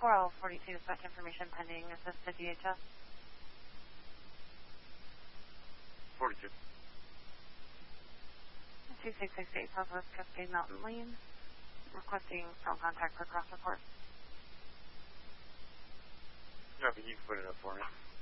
4042, such information pending. Assist the DHS. 42. 2668 Southwest Cascade Mountain Lane. Requesting phone contact for cross report. Okay, you can put it up for me.